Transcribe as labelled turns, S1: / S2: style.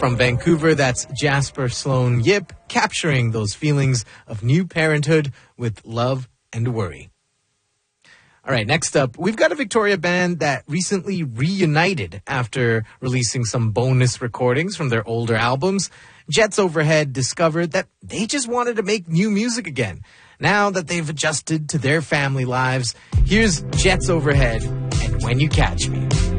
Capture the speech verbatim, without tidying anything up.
S1: From Vancouver, that's Jasper Sloan Yip, capturing those feelings of new parenthood with love and worry. All right, next up, we've got a Victoria band that recently reunited after releasing some bonus recordings from their older albums. Jets Overhead discovered that they just wanted to make new music again. Now that they've adjusted to their family lives, here's Jets Overhead and When You Catch Me.